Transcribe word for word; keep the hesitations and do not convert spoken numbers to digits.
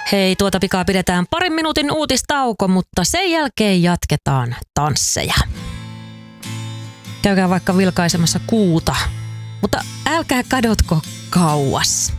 Hei, tuota pikaa pidetään parin minuutin uutistauko, mutta sen jälkeen jatketaan tansseja. Käykää vaikka vilkaisemassa kuuta, mutta älkää kadotko kauas.